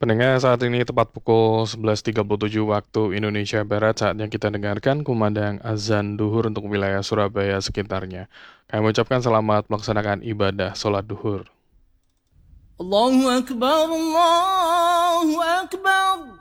Pendengar, saat ini tepat pukul 11.37 waktu Indonesia Barat, saatnya kita dengarkan kumandang azan duhur untuk wilayah Surabaya sekitarnya. Kami mengucapkan selamat melaksanakan ibadah sholat duhur. Allahu Akbar, Allahu Akbar.